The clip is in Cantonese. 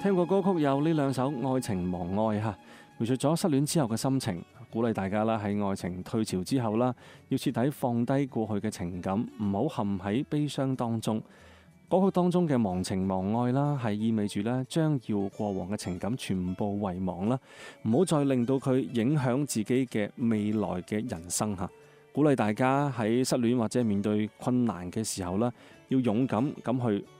聽過歌曲有呢兩首《愛情忘愛》嚇，描述咗失戀之後嘅心情，鼓勵大家啦喺愛情退潮之後啦，要徹底放低過去嘅情感，唔好陷喺悲傷當中。歌曲當中嘅忘情忘愛啦，係意味住咧將要過往嘅情感全部遺忘啦，唔好再令到佢影響自己嘅未來嘅人生嚇。鼓勵大家喺失戀或者面對困難嘅時候啦，要勇敢咁去